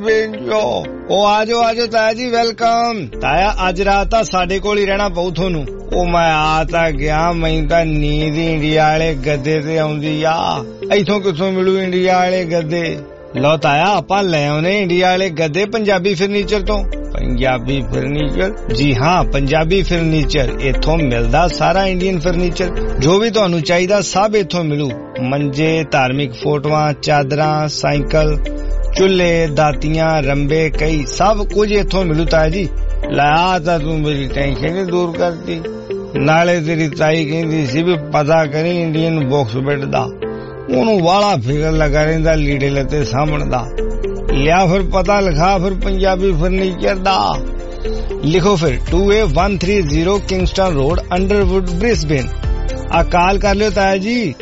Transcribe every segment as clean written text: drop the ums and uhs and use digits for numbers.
ਉਹ ਆਜੋ ਤਾਇਆ ਜੀ ਵੈਲਕਮ। ਤਾਇਆ ਅੱਜ ਰਾਤ ਤਾਂ ਸਾਡੇ ਕੋਲ ਹੀ ਰਹਿਣਾ ਪਊ ਤੁਹਾਨੂੰ। ਉਹ ਮੈਂ ਆ ਤਾਂ ਗਿਆ, ਮੈਨੂੰ ਤਾਂ ਨੀਂਦ ਇੰਡੀਆ ਵਾਲੇ ਗੱਦੇ ਤੇ ਆਉਂਦੀ ਆ। ਇੱਥੋਂ ਕਿੱਥੋਂ ਮਿਲੂ ਇੰਡੀਆ ਵਾਲੇ ਗੱਦੇ? ਲਓ ਤਾਇਆ ਆਪਾਂ ਲੈ ਆਉਨੇ ਇੰਡੀਆ ਵਾਲੇ ਗੱਦੇ ਪੰਜਾਬੀ ਫਰਨੀਚਰ ਤੋਂ। ਪੰਜਾਬੀ ਫਰਨੀਚਰ? ਜੀ ਹਾਂ, ਪੰਜਾਬੀ ਫਰਨੀਚਰ। ਇੱਥੋਂ ਮਿਲਦਾ ਸਾਰਾ ਇੰਡੀਅਨ ਫਰਨੀਚਰ, ਜੋ ਵੀ ਤੁਹਾਨੂੰ ਚਾਹੀਦਾ ਸਭ ਇੱਥੋਂ ਮਿਲੂ। ਮੰਜੇ, ਧਾਰਮਿਕ ਫੋਟੋਆਂ, ਚਾਦਰਾਂ, ਸਾਈਕਲ, ਚੁੱਲ੍ਹੇ, ਦਾਤੀਆਂ, ਰੰਬੇ, ਕਈ ਸਭ ਕੁਝ ਇੱਥੋਂ ਮਿਲੂ ਤਾਇਆ ਜੀ। ਲਾ ਤਾਂ ਤੂੰ ਮੇਰੀ ਟੈਨਸ਼ਨ ਦੂਰ ਕਰਤੀ। ਨਾਲੇ ਤੇਰੀ ਤਾਈ ਕਹਿੰਦੀ ਸੀ ਵੀ ਪਤਾ ਕਰੀ ਇੰਡੀਅਨ ਬਾਕਸ ਬੈੱਡ ਦਾ, ਉਹਨੂੰ ਵਾਲਾ ਫਿਕਰ ਲੱਗਾ ਰਹਿੰਦਾ ਲੀੜੇ ਲੱਤੇ ਸਾਂਭਣ ਦਾ। ਲਿਆ ਫਿਰ ਪਤਾ ਲਿਖਾ ਫਿਰ ਪੰਜਾਬੀ ਫਰਨੀਚਰ ਦਾ। ਲਿਖੋ ਫਿਰ 2A130 Kingston road, Underwood, Brisbane. ਆ ਕਾਲ ਕਰ ਲਿਓ ਤਾਇਆ ਜੀ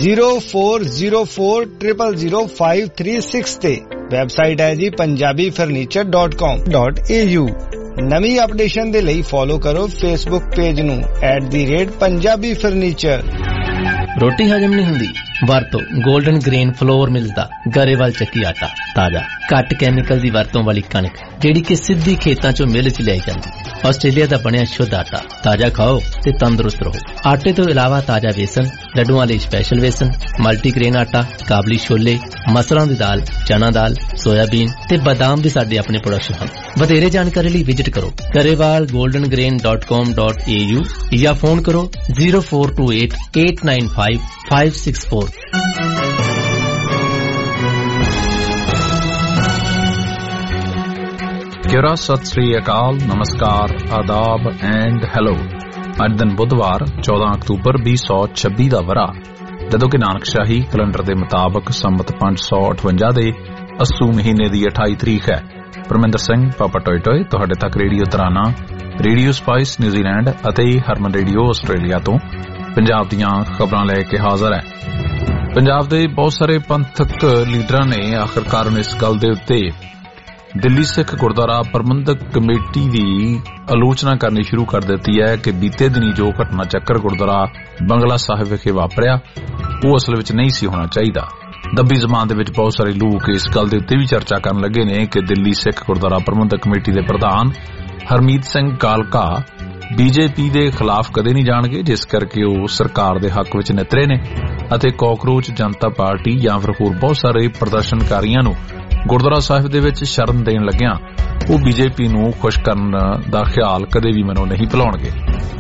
0404000536 ਤੇ। ਵੈਬਸਾਈਟ ਹੈ ਜੀ punjabifurniture.com.au। ਨਵੀਂ ਅਪਡੇਸ਼ਨ ਦੇ ਲਈ ਫੋਲੋ ਕਰੋ ਫੇਸਬੁੱਕ ਪੇਜ ਨੂੰ @ਪੰਜਾਬੀ ਫਰਨੀਚਰ। ਰੋਟੀ ਹਜਮ ਨਹੀਂ ਹੁੰਦੀ? ਵਰਤੋ 골ਡਨ ਗ੍ਰੇਨ ਫਲੋਰ ਮਿਲਸ ਦਾ ਗਰੇਵਾਲ ਚੱਕੀ ਆਟਾ। ਤਾਜ਼ਾ, ਘੱਟ ਕੈਮੀਕਲ ਦੀ ਵਰਤੋਂ ਵਾਲੀ ਕਣਕ ਜਿਹੜੀ ਕਿ ਸਿੱਧੀ ਖੇਤਾਂ ਚੋਂ ਮਿਲ ਚ ਲਿਆਈ ਜਾਂਦੀ। ਆਸਟ੍ਰੇਲੀਆ ਦਾ ਬਣਿਆ ਸ਼ੁੱਧ ਆਟਾ। ਤਾਜ਼ਾ ਖਾਓ ਤੇ ਤੰਦਰੁਸਤ ਰਹੋ। ਆਟੇ ਤੋਂ ਇਲਾਵਾ ਤਾਜ਼ਾ ਵੇਸਣ, ਲੱਡੂਆਂ ਲਈ ਸਪੈਸ਼ਲ ਵੇਸਣ, ਮਲਟੀਗ੍ਰੇਨ ਆਟਾ, ਕਾਬਲੀ ਛੋਲੇ, ਮਸਰਾਂ ਦੀ ਦਾਲ, ਚਨਾ ਦਾਲ, ਸੋਇਆਬੀਨ ਤੇ ਬਾਦਾਮ ਵੀ ਸਾਡੇ ਆਪਣੇ ਪ੍ਰੋਡਕਸ਼ਨ ਹਨ। ਵਧੇਰੇ ਜਾਣਕਾਰੀ ਲਈ ਵਿਜ਼ਿਟ ਕਰੋ garewalgoldengrain.com.au ਜਾਂ ਫੋਨ ਕਰੋ 0428895564। ਕਿਹੜਾ ਸਤਿ ਸ੍ਰੀ ਅਕਾਲ, ਨਮਸਕਾਰ, ਆਦਾਬ ਐਂਡ ਹੈਲੋ। ਅੱਜ ਦਿਨ ਬੁੱਧਵਾਰ 14 ਅਕਤੂਬਰ 2026 ਦਾ ਵਰਾ, ਜਦੋਂ ਕਿ ਨਾਨਕਸ਼ਾਹੀ ਕੈਲੰਡਰ ਦੇ ਮੁਤਾਬਕ ਸੰਮਤ 558 ਦੇ ਅੱਸੂ ਮਹੀਨੇ ਦੀ 28 ਤਰੀਕ ਹੈ। ਪਰਮਿੰਦਰ ਸਿੰਘ ਪਾਪਾ ਟੋਏ ਤੁਹਾਡੇ ਤੱਕ ਰੇਡੀਓ ਤਰਾਨਾ, ਰੇਡੀਓ ਸਪਾਈਸ ਨਿਊਜ਼ੀਲੈਂਡ ਅਤੇ ਹਰਮਨ ਰੇਡੀਓ ਆਸਟ੍ਰੇਲੀਆ ਤੋਂ ਪੰਜਾਬ ਦੀਆਂ ਖਬਰਾਂ ਲੈ ਕੇ ਹਾਜ਼ਰ ਹੈ। ਪੰਜਾਬ ਦੇ ਬਹੁਤ ਸਾਰੇ ਪੰਥਕ ਲੀਡਰਾਂ ਨੇ ਆਖਰਕਾਰ ਇਸ ਗੱਲ ਦੇ ਉੱਤੇ ਦਿੱਲੀ ਸਿੱਖ ਗੁਰਦੁਆਰਾ ਪ੍ਰਬੰਧਕ ਕਮੇਟੀ ਦੀ ਆਲੋਚਨਾ ਕਰਨੀ ਸ਼ੁਰੂ ਕਰ ਦਿੱਤੀ ਹੈ ਕਿ ਬੀਤੇ ਦਿਨੀ ਜੋ ਘਟਨਾ ਚੱਕਰ ਗੁਰਦੁਆਰਾ ਬੰਗਲਾ ਸਾਹਿਬ ਵਿਖੇ ਵਾਪਰਿਆ ਉਹ ਅਸਲ ਵਿੱਚ ਨਹੀਂ ਸੀ ਹੋਣਾ ਚਾਹੀਦਾ। ਦੱਬੀ ਜ਼ਮਾਨ ਦੇ ਵਿੱਚ ਬਹੁਤ ਸਾਰੇ ਲੋਕ ਇਸ ਗੱਲ ਦੇ ਉੱਤੇ ਵੀ ਚਰਚਾ ਕਰਨ ਲੱਗੇ ਨੇ ਕਿ ਦਿੱਲੀ ਸਿੱਖ ਗੁਰਦੁਆਰਾ ਪ੍ਰਬੰਧਕ ਕਮੇਟੀ ਦੇ ਪ੍ਰਧਾਨ ਹਰਮੀਤ ਸਿੰਘ ਕਾਲਕਾ ਬੀਜੇਪੀ ਦੇ ਖਿਲਾਫ ਕਦੇ ਨਹੀਂ ਜਾਣਗੇ, ਜਿਸ ਕਰਕੇ ਉਹ ਸਰਕਾਰ ਦੇ ਹੱਕ ਵਿੱਚ ਨਿਤਰੇ ਨੇ ਅਤੇ ਕਾਕਰੋਚ ਜਨਤਾ ਪਾਰਟੀ ਜਾਂ ਫਿਰ ਹੋਰ ਬਹੁਤ ਸਾਰੇ ਪ੍ਰਦਰਸ਼ਨਕਾਰੀਆਂ ਨੂੰ ਗੁਰਦੁਆਰਾ ਸਾਹਿਬ ਦੇ ਵਿੱਚ ਸ਼ਰਨ ਦੇਣ ਲੱਗਿਆਂ ਉਹ ਬੀਜੇਪੀ ਨੂੰ ਖੁਸ਼ ਕਰਨ ਦਾ ਖਿਆਲ ਕਦੇ ਵੀ ਮਨੋਂ ਨਹੀਂ ਭੁਲਾਉਣਗੇ।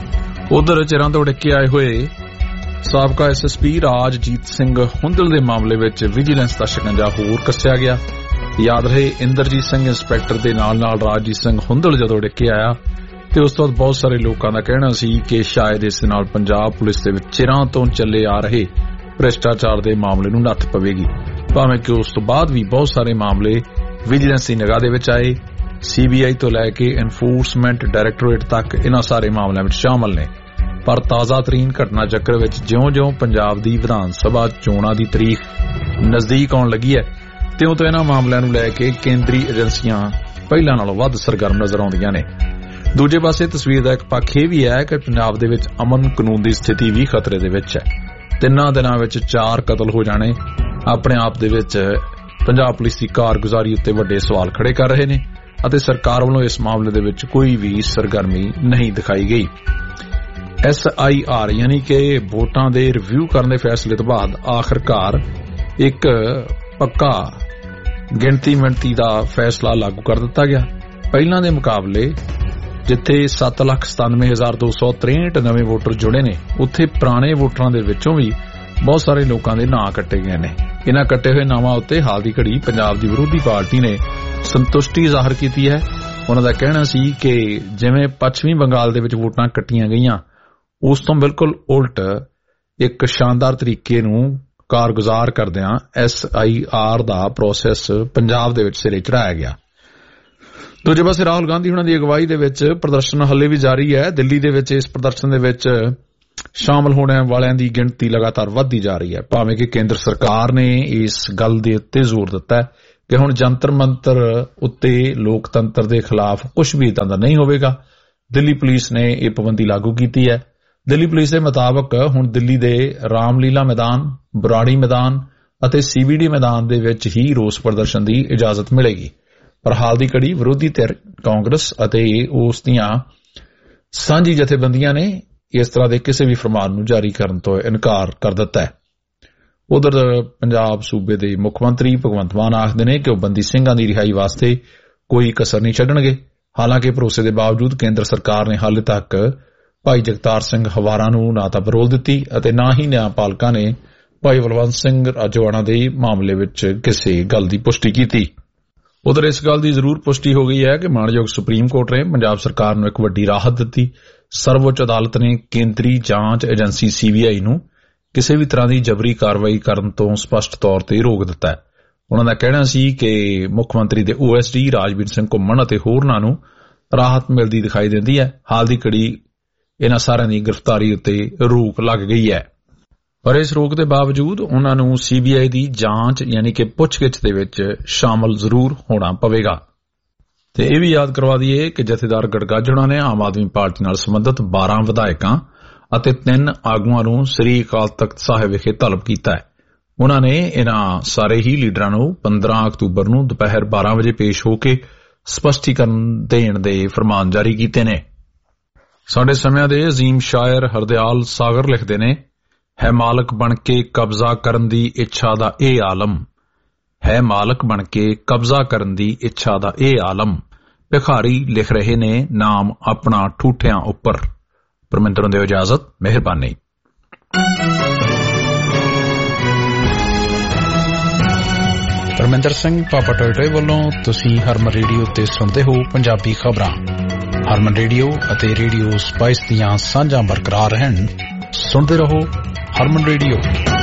ਉਧਰ ਚਿਰਾਂ ਤੋਂ ਡਿੱਕੇ ਆਏ ਹੋਏ ਸਾਬਕਾ ਐਸਐਸਪੀ ਰਾਜਜੀਤ ਸਿੰਘ ਹੁੰਦਲ ਦੇ ਮਾਮਲੇ ਵਿੱਚ ਵਿਜੀਲੈਂਸ ਦਾ ਸ਼ਿਕੰਜਾ ਹੋਰ ਕੱਸਿਆ ਗਿਆ। ਯਾਦ ਰਹੇ ਇੰਦਰਜੀਤ ਸਿੰਘ ਇੰਸਪੈਕਟਰ ਦੇ ਨਾਲ ਰਾਜਜੀਤ ਸਿੰਘ ਹੁੰਦਲ ਜਦੋਂ ਡਿੱਕੇ ਆਇਆ ਤੇ ਉਸ ਤੋਂ ਬਾਅਦ ਬਹੁਤ ਸਾਰੇ ਲੋਕਾਂ ਦਾ ਕਹਿਣਾ ਸੀ ਕਿ ਸ਼ਾਇਦ ਇਸ ਨਾਲ ਪੰਜਾਬ ਪੁਲਿਸ ਦੇ ਵਿੱਚ ਚਿਰਾਂ ਤੋਂ ਚੱਲੇ ਆ ਰਹੇ ਭ੍ਰਿਸ਼ਟਾਚਾਰ ਦੇ ਮਾਮਲੇ ਨੂੰ ਨੱਥ ਪਵੇਗੀ, ਭਾਵੇਂ ਕਿ ਉਸ ਤੋਂ ਬਾਅਦ ਵੀ ਬਹੁਤ ਸਾਰੇ ਮਾਮਲੇ ਵਿਜੀਲੈਂਸ ਦੀ ਨਿਗਾਹ ਦੇ ਵਿੱਚ ਆਏ। ਸੀਬੀਆਈ ਤੋਂ ਲੈ ਕੇ ਐਨਫੋਰਸਮੈਂਟ ਡਾਇਰੈਕਟੋਰੇਟ ਤੱਕ ਇਹਨਾਂ ਸਾਰੇ ਮਾਮਲਿਆਂ ਵਿੱਚ ਸ਼ਾਮਲ ਨੇ। ਪਰ ਤਾਜ਼ਾ ਤਰੀਨ ਘਟਨਾ ਚੱਕਰ ਵਿੱਚ ਜਿਉਂ-ਜਿਉਂ ਪੰਜਾਬ ਦੀ ਵਿਧਾਨ ਸਭਾ ਚੋਣਾਂ ਦੀ ਤਰੀਕ ਨਜ਼ਦੀਕ ਆਉਣ ਲੱਗੀ ਹੈ ਤਿਉਂ ਤੋਂ ਇਹਨਾਂ ਮਾਮਲਿਆਂ ਨੂੰ ਲੈ ਕੇ ਕੇਂਦਰੀ ਏਜੰਸੀਆਂ ਪਹਿਲਾਂ ਨਾਲੋਂ ਵੱਧ ਸਰਗਰਮ ਨਜ਼ਰ ਆਉਂਦੀਆਂ ਨੇ। ਦੂਜੇ ਪਾਸੇ ਤਸਵੀਰ ਦਾ ਇੱਕ ਪੱਖ ਇਹ ਵੀ ਹੈ ਕਿ ਪੰਜਾਬ ਦੇ ਵਿੱਚ ਅਮਨ ਕਾਨੂੰਨ ਦੀ ਸਥਿਤੀ ਵੀ ਖਤਰੇ ਦੇ ਵਿੱਚ ਹੈ। 3 ਦਿਨਾਂ ਵਿੱਚ 4 ਕਤਲ ਹੋ ਜਾਣੇ ਆਪਣੇ ਆਪ ਦੇ ਵਿੱਚ ਪੰਜਾਬ ਪੁਲਿਸ ਦੀ ਕਾਰਗੁਜ਼ਾਰੀ ਉੱਤੇ ਵੱਡੇ ਸਵਾਲ ਖੜੇ ਕਰ ਰਹੇ ਨੇ ਅਤੇ ਸਰਕਾਰ ਵੱਲੋਂ ਇਸ ਮਾਮਲੇ ਦੇ ਵਿੱਚ ਕੋਈ ਵੀ ਸਰਗਰਮੀ ਨਹੀਂ ਦਿਖਾਈ ਗਈ। SIR ਯਾਨੀ ਕਿ ਵੋਟਾਂ ਦੇ ਰਿਵਿਊ ਕਰਨ ਦੇ ਫੈਸਲੇ ਤੋਂ ਬਾਅਦ ਆਖਰਕਾਰ ਇੱਕ ਪੱਕਾ ਗਿਣਤੀ ਮਿਣਤੀ ਦਾ ਫੈਸਲਾ ਲਾਗੂ ਕਰ ਦਿੱਤਾ ਗਿਆ। ਪਹਿਲਾਂ ਦੇ ਮੁਕਾਬਲੇ ਜਿੱਥੇ 7,97,263 ਨਵੇਂ ਵੋਟਰ ਜੁੜੇ ਨੇ, ਉੱਥੇ ਪੁਰਾਣੇ ਵੋਟਰਾਂ ਦੇ ਵਿੱਚੋਂ ਵੀ ਬਹੁਤ ਸਾਰੇ ਲੋਕਾਂ ਦੇ ਨਾਂ ਕੱਟੇ ਗਏ ਨੇ। ਇਹਨਾਂ ਕੱਟੇ ਹੋਏ ਨਾਵਾਂ ਉੱਤੇ ਹਾਲ ਦੀ ਘੜੀ ਪੰਜਾਬ ਦੀ ਵਿਰੋਧੀ ਪਾਰਟੀ ਨੇ ਸੰਤੁਸ਼ਟੀ ਜ਼ਾਹਰ ਕੀਤੀ ਹੈ। ਉਹਨਾਂ ਦਾ ਕਹਿਣਾ ਸੀ ਕਿ ਜਿਵੇਂ ਪੱਛਮੀ ਬੰਗਾਲ ਦੇ ਵਿੱਚ ਵੋਟਾਂ ਕੱਟੀਆਂ ਗਈਆਂ ਉਸ ਤੋਂ ਬਿਲਕੁਲ ਉਲਟ ਇੱਕ ਸ਼ਾਨਦਾਰ ਤਰੀਕੇ ਨੂੰ ਕਾਰਗੁਜ਼ਾਰ ਕਰਦਿਆਂ SIR ਦਾ ਪ੍ਰੋਸੈਸ ਪੰਜਾਬ ਦੇ ਵਿੱਚ ਸਿਰੇ ਚੜਾਇਆ ਗਿਆ। ਦੂਜੇ ਪਾਸੇ ਰਾਹੁਲ ਗਾਂਧੀ ਹੁਣਾਂ ਦੀ ਅਗਵਾਈ ਦੇ ਵਿੱਚ ਪ੍ਰਦਰਸ਼ਨ ਹੱਲੇ ਵੀ ਜਾਰੀ ਹੈ। ਦਿੱਲੀ ਦੇ ਵਿੱਚ ਇਸ ਪ੍ਰਦਰਸ਼ਨ ਦੇ ਵਿੱਚ ਸ਼ਾਮਲ ਹੋਣ ਵਾਲਿਆਂ ਦੀ ਗਿਣਤੀ ਲਗਾਤਾਰ ਵੱਧਦੀ ਜਾ ਰਹੀ ਹੈ, ਭਾਵੇਂ ਕਿ ਕੇਂਦਰ ਸਰਕਾਰ ਨੇ ਇਸ ਗੱਲ ਦੇ ਉੱਤੇ ਜ਼ੋਰ ਦਿੱਤਾ ਕਿ ਹੁਣ ਜੰਤਰ ਮੰਤਰ ਉੱਤੇ ਲੋਕਤੰਤਰ ਦੇ ਖਿਲਾਫ ਕੁਝ ਵੀ ਇਦਾਂ ਦਾ ਨਹੀਂ ਹੋਵੇਗਾ। ਦਿੱਲੀ ਪੁਲਿਸ ਨੇ ਇਹ ਪਾਬੰਦੀ ਲਾਗੂ ਕੀਤੀ ਹੈ। ਦਿੱਲੀ ਪੁਲਿਸ ਦੇ ਮੁਤਾਬਕ ਹੁਣ ਦਿੱਲੀ ਦੇ ਰਾਮਲੀਲਾ ਮੈਦਾਨ, ਬਰਾੜੀ ਮੈਦਾਨ ਅਤੇ CBD ਮੈਦਾਨ ਦੇ ਵਿੱਚ ਹੀ ਰੋਸ ਪ੍ਰਦਰਸ਼ਨ ਦੀ ਇਜਾਜ਼ਤ ਮਿਲੇਗੀ। ਪਰ ਹਾਲ ਦੀ ਘੜੀ ਵਿਰੋਧੀ ਧਿਰ ਕਾਂਗਰਸ ਅਤੇ ਉਸ ਦੀਆਂ ਸਾਂਝੀ ਜਥੇਬੰਦੀਆਂ ਨੇ ਇਸ ਤਰ੍ਹਾਂ ਦੇ ਕਿਸੇ ਵੀ ਫਰਮਾਨ ਨੂੰ ਜਾਰੀ ਕਰਨ ਤੋਂ ਇਨਕਾਰ ਕਰ ਦਿੱਤਾ ਹੈ। ਉਧਰ ਪੰਜਾਬ ਸੂਬੇ ਦੇ ਮੁੱਖ ਮੰਤਰੀ ਭਗਵੰਤ ਮਾਨ ਆਖਦੇ ਨੇ ਕਿ ਉਹ ਬੰਦੀ ਸਿੰਘਾਂ ਦੀ ਰਿਹਾਈ ਵਾਸਤੇ ਕੋਈ ਕਸਰ ਨਹੀਂ ਛੱਡਣਗੇ। ਹਾਲਾਂਕਿ ਭਰੋਸੇ ਦੇ ਬਾਵਜੂਦ ਕੇਂਦਰ ਸਰਕਾਰ ਨੇ ਹਾਲੇ ਤੱਕ ਭਾਈ ਜਗਤਾਰ ਸਿੰਘ ਹਵਾਰਾ ਨੂੰ ਨਾ ਤਾਂ ਪਰੋਲ ਦਿੱਤੀ ਅਤੇ ਨਾ ਹੀ ਨਿਆਂਪਾਲਕਾਂ ਨੇ ਭਾਈ ਬਲਵੰਤ ਸਿੰਘ ਰਾਜੋਆਣਾ ਦੇ ਮਾਮਲੇ ਵਿੱਚ ਕਿਸੇ ਗੱਲ ਦੀ ਪੁਸ਼ਟੀ ਕੀਤੀ। ਉਧਰ ਇਸ ਗੱਲ ਦੀ ਜ਼ਰੂਰ ਪੁਸ਼ਟੀ ਹੋ ਗਈ ਹੈ ਕਿ ਮਾਣਯੋਗ ਸੁਪਰੀਮ ਕੋਰਟ ਨੇ ਪੰਜਾਬ ਸਰਕਾਰ ਨੂੰ ਇੱਕ ਵੱਡੀ ਰਾਹਤ ਦਿੱਤੀ। ਸਰਵਉੱਚ ਅਦਾਲਤ ਨੇ ਕੇਂਦਰੀ ਜਾਂਚ ਏਜੰਸੀ CBI ਨੂੰ ਕਿਸੇ ਵੀ ਤਰ੍ਹਾਂ ਦੀ ਜਬਰੀ ਕਾਰਵਾਈ ਕਰਨ ਤੋਂ ਸਪਸ਼ਟ ਤੌਰ ਤੇ ਰੋਕ ਦਿੱਤਾ ਹੈ। ਉਨ੍ਹਾਂ ਦਾ ਕਹਿਣਾ ਸੀ ਕਿ ਮੁੱਖ ਮੰਤਰੀ ਦੇ OSD ਰਾਜਵੀਰ ਸਿੰਘ ਘੁੰਮਣ ਅਤੇ ਹੋਰਨਾਂ ਨੂੰ ਰਾਹਤ ਮਿਲਦੀ ਦਿਖਾਈ ਦਿੰਦੀ ਹੈ। ਹਾਲ ਦੀ ਘੜੀ ਇਨ੍ਹਾਂ ਸਾਰਿਆਂ ਦੀ ਗ੍ਰਿਫਤਾਰੀ ਉੱਤੇ ਰੋਕ ਲੱਗ ਗਈ ਹੈ, ਪਰ ਇਸ ਰੋਕ ਦੇ ਬਾਵਜੂਦ ਉਨ੍ਹਾਂ ਨੂੰ CBI ਦੀ ਜਾਂਚ ਯਾਨੀ ਕਿ ਪੁੱਛਗਿੱਛ ਦੇ ਵਿੱਚ ਸ਼ਾਮਲ ਜ਼ਰੂਰ ਹੋਣਾ ਪਵੇਗਾ। ਤੇ ਇਹ ਵੀ ਯਾਦ ਕਰਵਾ ਦਈਏ ਕਿ ਜਥੇਦਾਰ ਗੜਗਾਜਣਾ ਨੇ ਆਮ ਆਦਮੀ ਪਾਰਟੀ ਨਾਲ ਸੰਬੰਧਿਤ 12 ਵਿਧਾਇਕਾਂ ਅਤੇ 3 ਆਗੂਆਂ ਨੂੰ ਸ੍ਰੀ ਅਕਾਲ ਤਖਤ ਸਾਹਿਬ ਵਿਖੇ ਤਲਬ ਕੀਤਾ ਹੈ। ਉਨ੍ਹਾਂ ਨੇ ਇਨ੍ਹਾਂ ਸਾਰੇ ਹੀ ਲੀਡਰਾਂ ਨੂੰ 15 ਅਕਤੂਬਰ ਨੂੰ ਦੁਪਹਿਰ 12 ਵਜੇ ਪੇਸ਼ ਹੋ ਕੇ ਸਪਸ਼ਟੀਕਰਨ ਦੇਣ ਦੇ ਫਰਮਾਨ ਜਾਰੀ ਕੀਤੇ ਨੇ। ਸਾਡੇ ਸਮਿਆਂ ਦੇ ਅਜ਼ੀਮ ਸ਼ਾਇਰ ਹਰਦਿਆਲ ਸਾਗਰ ਲਿਖਦੇ ਨੇ, ਹੈ ਮਾਲਕ ਬਣ ਕੇ ਕਬਜ਼ਾ ਕਰਨ ਦੀ ਇੱਛਾ ਦਾ ਇਹ ਆਲਮ, ਹੈ ਮਾਲਕ ਬਣ ਕੇ ਕਬਜ਼ਾ ਕਰਨ ਦੀ ਇੱਛਾ ਦਾ ਇਹ ਆਲਮ, ਭਿਖਾਰੀ ਲਿਖ ਰਹੇ ਨੇ ਨਾਮ ਆਪਣਾ ਠੂਠਿਆਂ ਉੱਪਰ। ਪਰਮਿੰਦਰ ਨੂੰ ਦਿਓ ਇਜਾਜ਼ਤ, ਮਿਹਰਬਾਨੀ। ਪਰਮਿੰਦਰ ਸਿੰਘ ਪਾਪਾ ਟੋਇਟੋਏ ਵੱਲੋਂ ਤੁਸੀਂ ਹਰਮਨ ਰੇਡੀਓ ਤੇ ਸੁਣਦੇ ਹੋ ਪੰਜਾਬੀ ਖਬਰਾਂ। ਹਰਮਨ ਰੇਡੀਓ ਅਤੇ ਰੇਡੀਓ ਸਪਾਈਸ ਦੀਆਂ ਸਾਂਝਾਂ ਬਰਕਰਾਰ ਰਹਿਣ। ਸੁਣਦੇ ਰਹੋ ਹਰਮਨ ਰੇਡੀਓ।